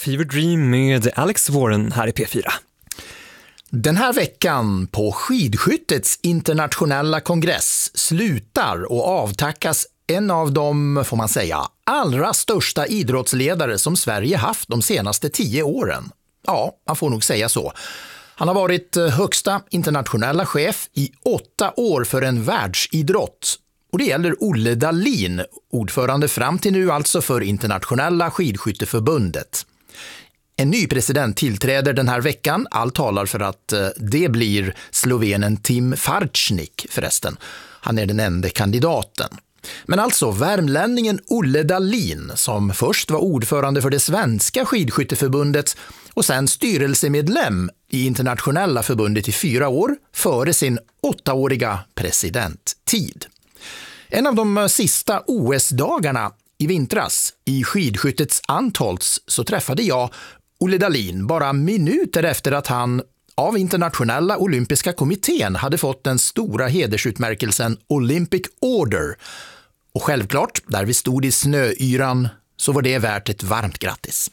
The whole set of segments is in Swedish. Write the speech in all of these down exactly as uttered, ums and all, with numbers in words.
Fever Dream med Alex Warren här i P fyra. Den här veckan på skidskyttets internationella kongress slutar och avtackas en av de, får man säga, allra största idrottsledare som Sverige haft de senaste tio åren. Ja, man får nog säga så. Han har varit högsta internationella chef i åtta år för en världsidrott. Och det gäller Olle Dahlin, ordförande fram till nu alltså för Internationella skidskytteförbundet. En ny president tillträder den här veckan. Allt talar för att det blir slovenen Tim Farčnik förresten. Han är den enda kandidaten. Men alltså värmlänningen Olle Dahlin, som först var ordförande för det svenska skidskytteförbundet och sen styrelsemedlem i internationella förbundet i fyra år före sin åttaåriga presidenttid. En av de sista O S-dagarna i vintras i skidskyttets Antholz så träffade jag Olle Dahlin bara minuter efter att han av internationella olympiska kommittén hade fått den stora hedersutmärkelsen Olympic Order. Och självklart, där vi stod i snöyran så var det värt ett varmt grattis.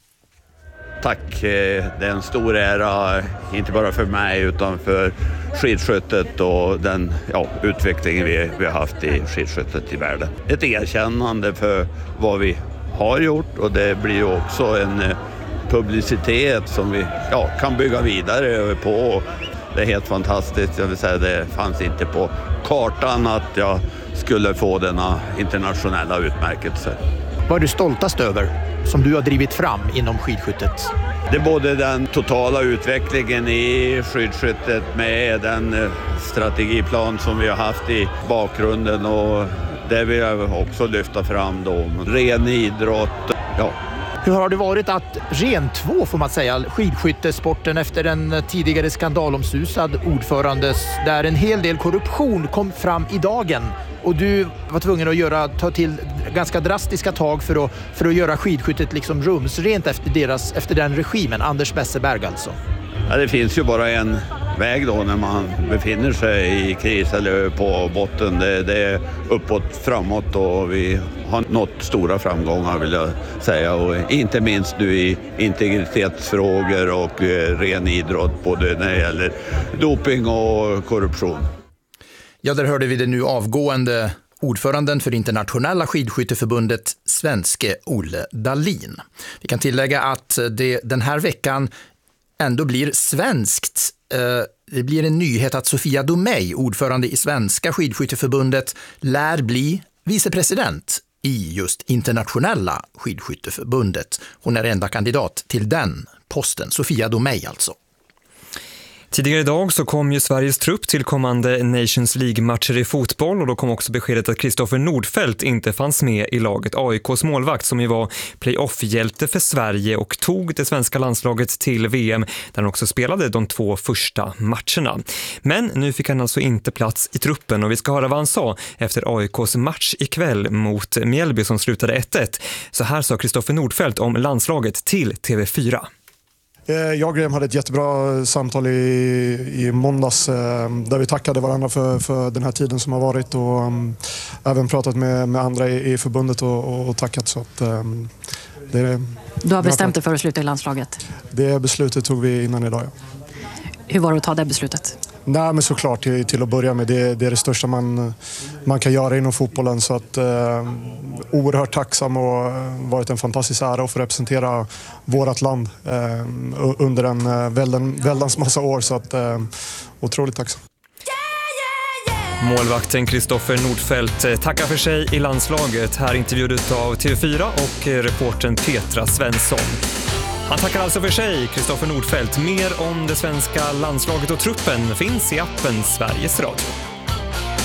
Tack, det är en stor ära, inte bara för mig utan för skidskyttet och den ja, utvecklingen vi, vi har haft i skidskyttet i världen. Ett erkännande för vad vi har gjort, och det blir ju också en publicitet som vi ja, kan bygga vidare på. Det är helt fantastiskt. Jag vill säga, det fanns inte på kartan att jag skulle få denna internationella utmärkelse. Vad är du stoltast över som du har drivit fram inom skidskyttet? Det är både den totala utvecklingen i skidskyttet med den strategiplan som vi har haft i bakgrunden, och det vill jag också lyfta fram då. Ren idrott, ja. Hur har det varit att rentvå, får man säga, skidskyttesporten efter en tidigare skandalomsusad ordförandes där en hel del korruption kom fram i dagen, och du var tvungen att göra, ta till ganska drastiska tag för att, för att göra skidskyttet liksom rumsrent efter, deras, efter den regimen, Anders Besseberg alltså? Ja, det finns ju bara en väg då när man befinner sig i kris eller på botten. Det, det är uppåt, framåt, och vi har nått stora framgångar vill jag säga. Och inte minst nu i integritetsfrågor och eh, ren idrott, både när det gäller doping och korruption. Ja, där hörde vi det nu avgående ordföranden för internationella skidskytteförbundet, svenske Olle Dahlin. Vi kan tillägga att det den här veckan ändå blir svenskt. Det blir en nyhet att Sofia Domey, ordförande i svenska skidskytteförbundet, lär bli vicepresident i just internationella skidskytteförbundet. Hon är enda kandidat till den posten, Sofia Domey alltså. Tidigare idag så kom ju Sveriges trupp till kommande Nations League-matcher i fotboll, och då kom också beskedet att Kristoffer Nordfeldt inte fanns med i laget. A I K:s målvakt som ju var playoff-hjälte för Sverige och tog det svenska landslaget till V M där han också spelade de två första matcherna. Men nu fick han alltså inte plats i truppen, och vi ska höra vad han sa efter A I K:s match ikväll mot Mjällby som slutade ett ett. Så här sa Kristoffer Nordfeldt om landslaget till T V fyra. Jag och Graham hade ett jättebra samtal i, i måndags där vi tackade varandra för, för den här tiden som har varit, och um, även pratat med, med andra i, i förbundet och, och, och tackat. Så att, um, det, du har bestämt dig för att sluta i landslaget? Det beslutet tog vi innan idag, ja. Hur var det att ta det beslutet? Nej, men såklart till, till att börja med. Det, det är det största man, man kan göra inom fotbollen. Så att, eh, oerhört tacksam, och varit en fantastisk ära att få representera vårt land eh, under en eh, välden, väldans massa år. Så att, eh, otroligt tacksam. Målvakten Kristoffer Nordfeldt tackar för sig i landslaget. Här intervjuet av T V fyra och reportern Petra Svensson. Han tackar alltså för sig, Kristoffer Nordfeldt. Mer om det svenska landslaget och truppen finns i appen Sveriges Radio.